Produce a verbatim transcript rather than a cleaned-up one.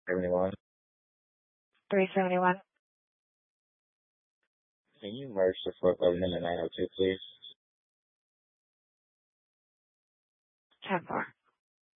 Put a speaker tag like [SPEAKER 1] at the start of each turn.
[SPEAKER 1] seventy-one.
[SPEAKER 2] three seventy-one.
[SPEAKER 1] Can you merge the forklift into nine oh two, please?
[SPEAKER 2] ten four.